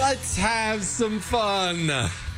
Let's have some fun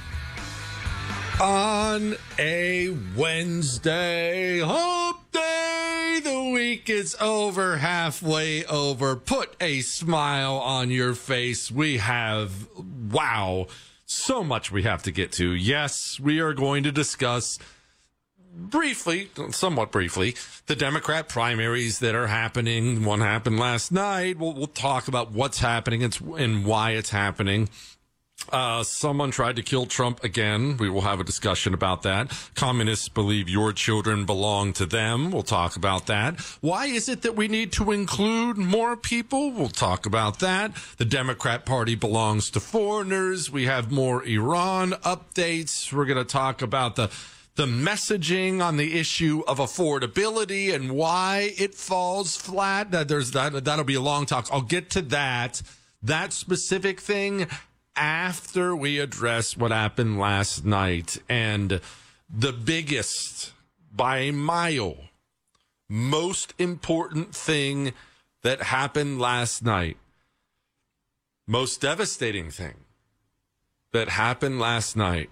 on a Wednesday. Hump day. The week is over, halfway over. Put a smile on your face. We have, wow, so much we have to get to. Yes, we are going to discuss briefly, somewhat briefly, the Democrat primaries that are happening. One happened last night. We'll talk about what's happening and why it's happening. Someone tried to kill Trump again. We will have a discussion about that. Communists believe your children belong to them. We'll talk about that. Why is it that we need to include more people? We'll talk about that. The Democrat Party belongs to foreigners. We have more Iran updates. We're going to talk about the messaging on the issue of affordability and why it falls flat. That'll be a long talk. I'll get to that specific thing after we address what happened last night. And the biggest, by a mile, most important thing that happened last night, most devastating thing that happened last night,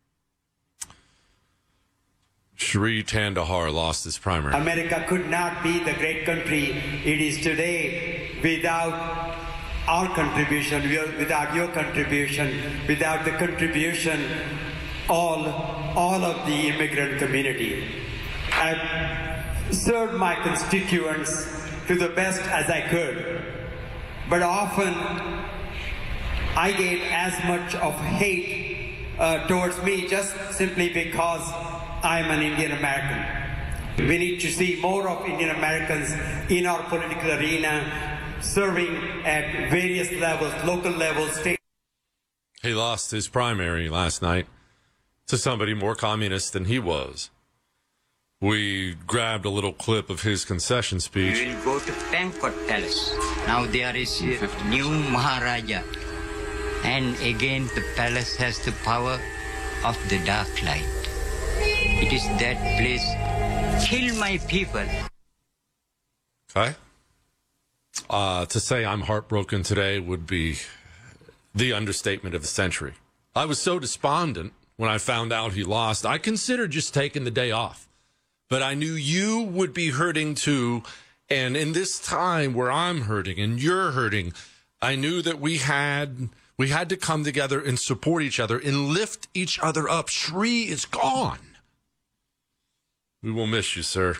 Sri Tandahar lost his primary. America could not be the great country it is today without our contribution, without your contribution, without the contribution all of the immigrant community. I've served my constituents to the best as I could, but often I get as much of hate towards me just simply because I'm an Indian American. We need to see more of Indian Americans in our political arena, serving at various levels, local levels, state. He lost his primary last night to somebody more communist than he was. We grabbed a little clip of his concession speech. We will go to Pankot Palace. Now there is a new Maharaja. And again, the palace has the power of the dark light. It is that place. Kill my people. Okay. To say I'm heartbroken today would be the understatement of the century. I was so despondent when I found out he lost. I considered just taking the day off. But I knew you would be hurting too. And in this time where I'm hurting and you're hurting, I knew that we had to come together and support each other and lift each other up. Sri is gone. We will miss you, sir.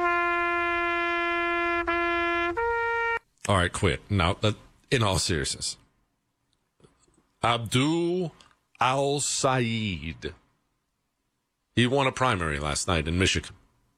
All right, quit. Now, in all seriousness, Abdul Al-Sayed, he won a primary last night in Michigan.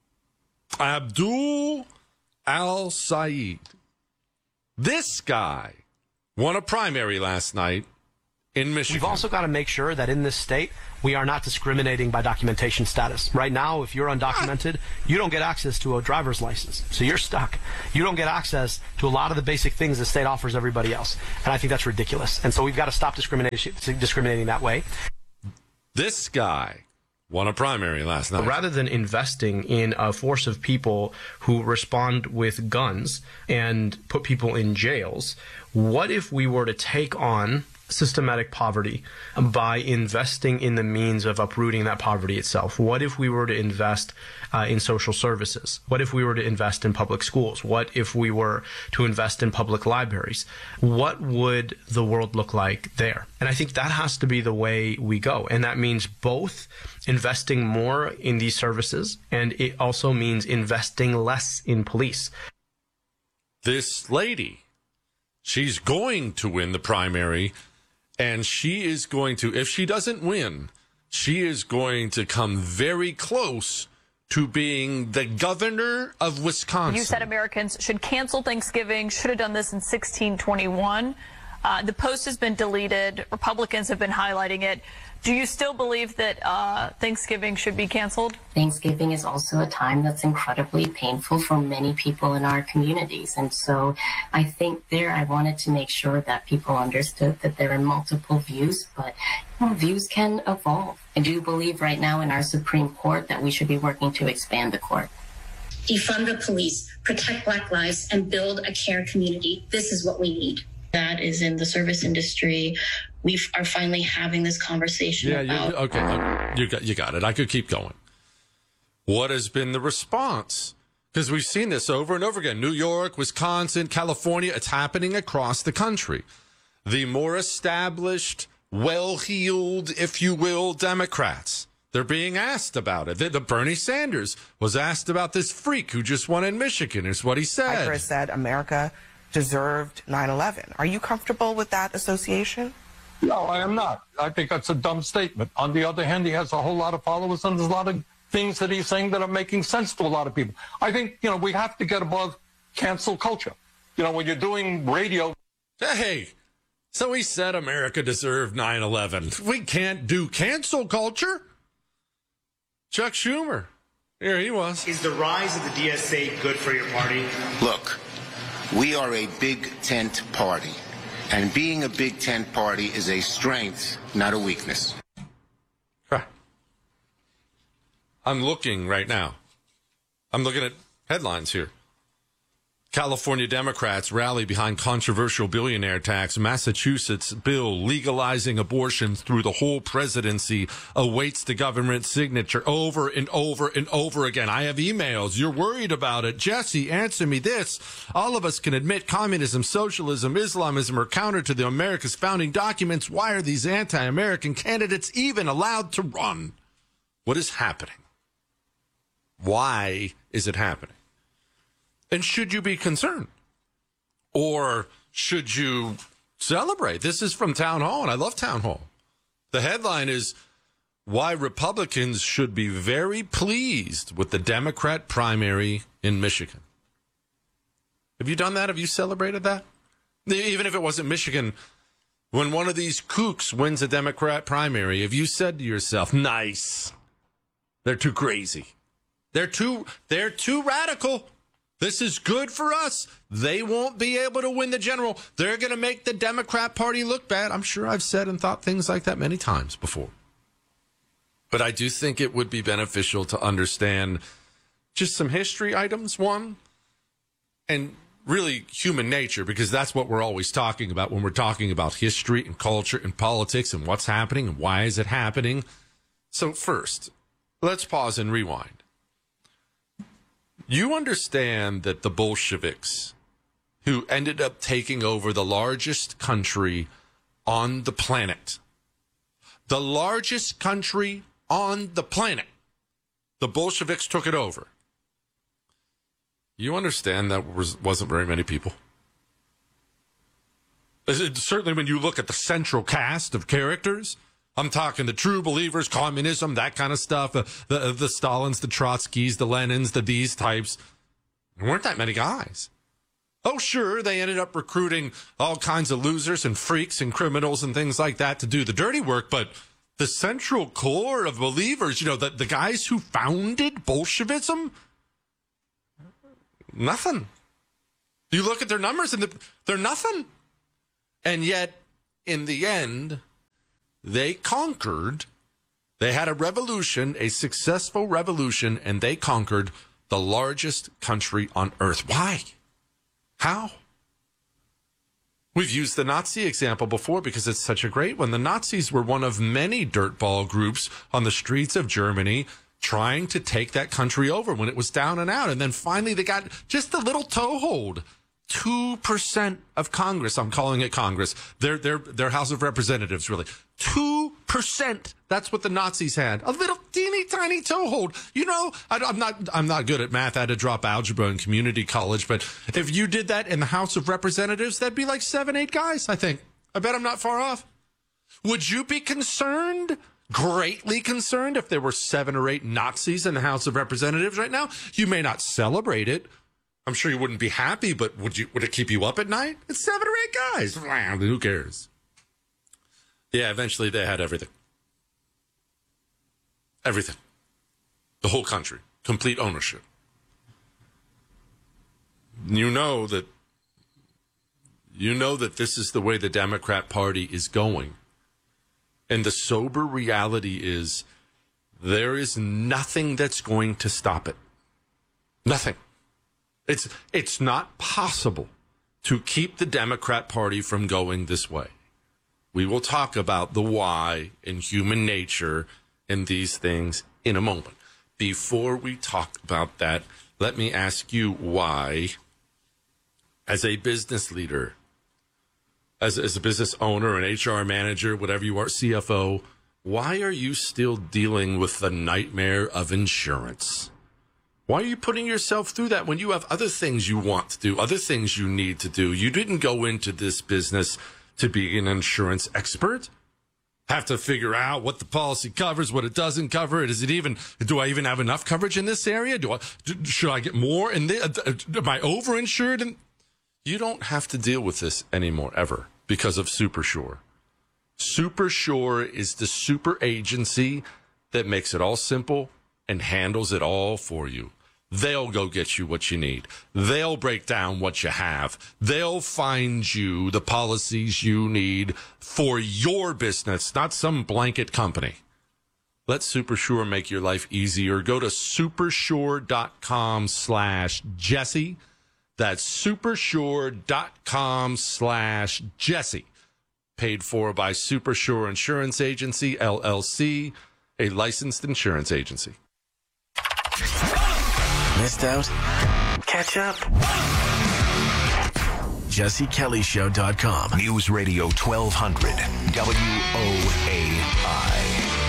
Abdul Al-Sayed, this guy won a primary last night in Michigan. We've also got to make sure that in this state, we are not discriminating by documentation status. Right now, if you're undocumented, you don't get access to a driver's license. So you're stuck. You don't get access to a lot of the basic things the state offers everybody else. And I think that's ridiculous. And so we've got to stop discriminating that way. This guy won a primary last night. Rather than investing in a force of people who respond with guns and put people in jails, what if we were to take on systematic poverty by investing in the means of uprooting that poverty itself? What if we were to invest in social services? What if we were to invest in public schools? What if we were to invest in public libraries? What would the world look like there? And I think that has to be the way we go. And that means both investing more in these services, and it also means investing less in police. This lady, she's going to win the primary. And she is going to, if she doesn't win, she is going to come very close to being the governor of Wisconsin. You said Americans should cancel Thanksgiving, should have done this in 1621. The post has been deleted. Republicans have been highlighting it. Do you still believe that Thanksgiving should be canceled? Thanksgiving is also a time that's incredibly painful for many people in our communities. And so I think I wanted to make sure that people understood that there are multiple views, but views can evolve. I do believe right now in our Supreme Court that we should be working to expand the court. Defund the police, protect Black lives, and build a care community. This is what we need. That is in the service industry we are finally having this conversation about. You got it. I could keep going. What has been the response? Because we've seen this over and over again. New York, Wisconsin, California, it's happening across the country. The more established, well-heeled, if you will, Democrats, they're being asked about it. The Bernie Sanders was asked about this freak who just won in Michigan, is what he said. Piper said America deserved 9/11. Are you comfortable with that association? No, I am not. I think that's a dumb statement. On the other hand, he has a whole lot of followers, and there's a lot of things that he's saying that are making sense to a lot of people. I think, we have to get above cancel culture. When you're doing radio. Hey, so he said America deserved 9/11. We can't do cancel culture. Chuck Schumer. Here he was. Is the rise of the DSA good for your party? Look, we are a big tent party. And being a big tent party is a strength, not a weakness. I'm looking right now. I'm looking at headlines here. California Democrats rally behind controversial billionaire tax. Massachusetts bill legalizing abortions through the whole presidency awaits the government signature. Over and over and over again. I have emails. You're worried about it. Jesse, answer me this. All of us can admit communism, socialism, Islamism are counter to the America's founding documents. Why are these anti-American candidates even allowed to run? What is happening? Why is it happening? And should you be concerned? Or should you celebrate? This is from Town Hall, and I love Town Hall. The headline is, why Republicans should be very pleased with the Democrat primary in Michigan. Have you done that? Have you celebrated that? Even if it wasn't Michigan, when one of these kooks wins a Democrat primary, have you said to yourself, nice, they're too crazy. They're too radical. This is good for us. They won't be able to win the general. They're going to make the Democrat Party look bad. I'm sure I've said and thought things like that many times before. But I do think it would be beneficial to understand just some history items, one, and really human nature, because that's what we're always talking about when we're talking about history and culture and politics and what's happening and why is it happening. So first, let's pause and rewind. You understand that the Bolsheviks, who ended up taking over the largest country on the planet, the largest country on the planet, the Bolsheviks took it over. You understand that wasn't very many people. Certainly when you look at the central cast of characters, I'm talking the true believers, communism, that kind of stuff, the Stalins, the Trotskys, the Lenins, these types. There weren't that many guys. Oh, sure, they ended up recruiting all kinds of losers and freaks and criminals and things like that to do the dirty work, but the central core of believers, the guys who founded Bolshevism, nothing. You look at their numbers and they're nothing. And yet, in the end, they conquered. They had a revolution, a successful revolution, and they conquered the largest country on earth. Why? How? We've used the Nazi example before because it's such a great one. The Nazis were one of many dirtball groups on the streets of Germany trying to take that country over when it was down and out. And then finally they got just a little toehold. 2% of Congress, I'm calling it Congress, their House of Representatives, really. 2%. That's what the Nazis had. A little teeny tiny toehold. I'm not good at math. I had to drop algebra in community college. But if you did that in the House of Representatives, that'd be like 7-8 guys, I think. I bet I'm not far off. Would you be concerned, greatly concerned, if there were 7 or 8 Nazis in the House of Representatives right now? You may not celebrate it. I'm sure you wouldn't be happy, but would it keep you up at night? It's 7 or 8 guys. Who cares? Yeah, eventually they had everything. Everything. The whole country. Complete ownership. You know that this is the way the Democrat Party is going. And the sober reality is there is nothing that's going to stop it. Nothing. It's not possible to keep the Democrat Party from going this way. We will talk about the why in human nature and these things in a moment. Before we talk about that, let me ask you why, as a business leader, as a business owner, an HR manager, whatever you are, CFO, why are you still dealing with the nightmare of insurance? Why are you putting yourself through that when you have other things you want to do, other things you need to do? You didn't go into this business to be an insurance expert. Have to figure out what the policy covers, what it doesn't cover. Do I even have enough coverage in this area? Should I get more? Am I overinsured? And you don't have to deal with this anymore, ever, because of SuperSure. SuperSure is the super agency that makes it all simple and handles it all for you. They'll go get you what you need. They'll break down what you have. They'll find you the policies you need for your business, not some blanket company. Let SuperSure make your life easier. Go to supersure.com/Jesse. That's supersure.com/Jesse. Paid for by SuperSure Insurance Agency, LLC, a licensed insurance agency. Missed out? Catch up. JesseKellyShow.com. News Radio 1200 WOAI.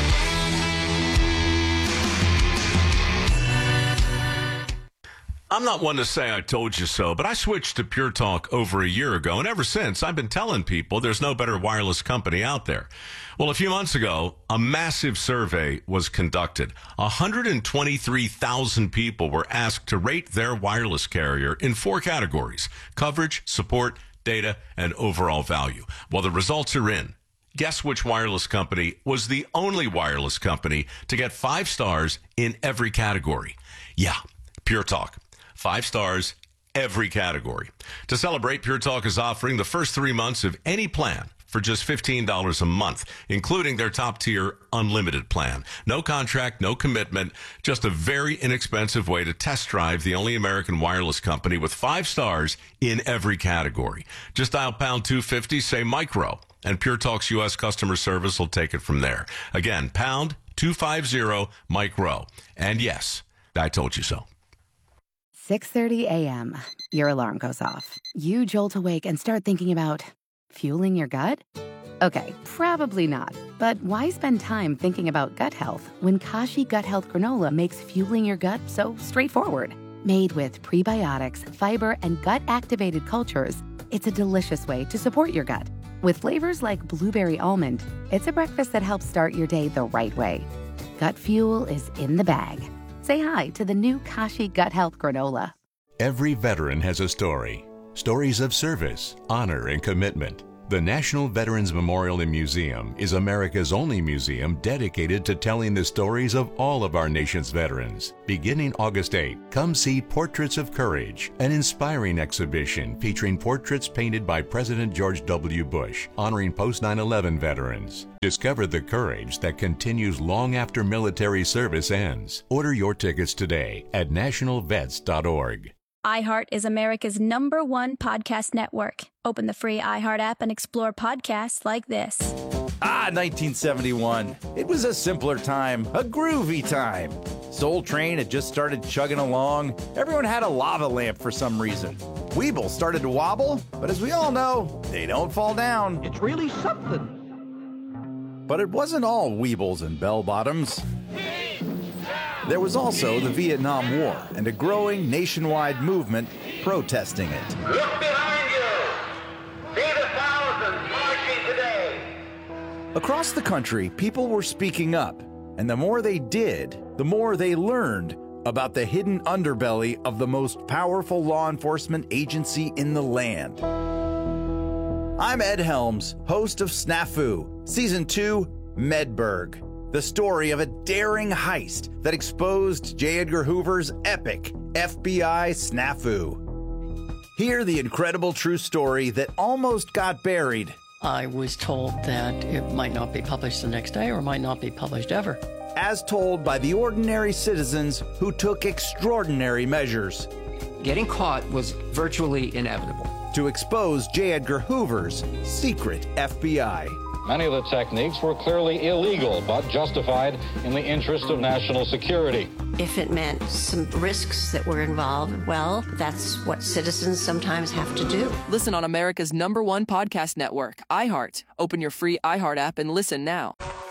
I'm not one to say I told you so, but I switched to Pure Talk over a year ago, and ever since, I've been telling people there's no better wireless company out there. Well, a few months ago, a massive survey was conducted. 123,000 people were asked to rate their wireless carrier in 4 categories: coverage, support, data, and overall value. Well, the results are in. Guess which wireless company was the only wireless company to get 5 stars in every category? Yeah, Pure Talk. 5 stars, every category. To celebrate, Pure Talk is offering the first 3 months of any plan for just $15 a month, including their top-tier unlimited plan. No contract, no commitment, just a very inexpensive way to test drive the only American wireless company with 5 stars in every category. Just dial pound 250, say micro, and Pure Talk's U.S. customer service will take it from there. Again, pound 250 micro. And yes, I told you so. 6:30 a.m. Your alarm goes off. You jolt awake and start thinking about fueling your gut? Okay, probably not. But why spend time thinking about gut health when Kashi Gut Health Granola makes fueling your gut so straightforward? Made with prebiotics, fiber, and gut-activated cultures, it's a delicious way to support your gut. With flavors like blueberry almond, it's a breakfast that helps start your day the right way. Gut fuel is in the bag. Say hi to the new Kashi Gut Health Granola. Every veteran has a story. Stories of service, honor, and commitment. The National Veterans Memorial and Museum is America's only museum dedicated to telling the stories of all of our nation's veterans. Beginning August 8, come see Portraits of Courage, an inspiring exhibition featuring portraits painted by President George W. Bush, honoring post-9/11 veterans. Discover the courage that continues long after military service ends. Order your tickets today at nationalvets.org. iHeart is America's #1 podcast network. Open the free iHeart app and explore podcasts like this. 1971. It was a simpler time, a groovy time. Soul Train had just started chugging along. Everyone had a lava lamp for some reason. Weeble started to wobble, but as we all know, they don't fall down. It's really something. But it wasn't all Weebles and bell-bottoms. There was also the Vietnam War and a growing nationwide movement protesting it. Look behind you! See the thousands marching today! Across the country, people were speaking up, and the more they did, the more they learned about the hidden underbelly of the most powerful law enforcement agency in the land. I'm Ed Helms, host of Snafu, Season 2, Medberg. The story of a daring heist that exposed J. Edgar Hoover's epic FBI snafu. Hear the incredible true story that almost got buried. I was told that it might not be published the next day or might not be published ever. As told by the ordinary citizens who took extraordinary measures. Getting caught was virtually inevitable. To expose J. Edgar Hoover's secret FBI. Many of the techniques were clearly illegal, but justified in the interest of national security. If it meant some risks that were involved, well, that's what citizens sometimes have to do. Listen on America's #1 podcast network, iHeart. Open your free iHeart app and listen now.